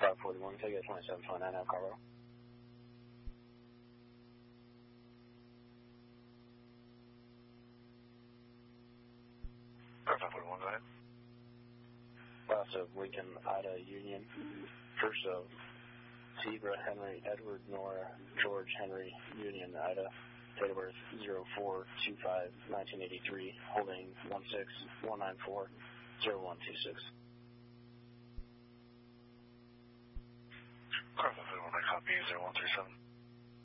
541, take it 2729 now, Carlo. Car 541, go ahead. Last of Lincoln, Ida, Union. First of Zebra, Henry, Edward, Nora, George, Henry, Union, Ida. Date of birth 04/25/1983, holding 161940126. Car 541, I copy 0137.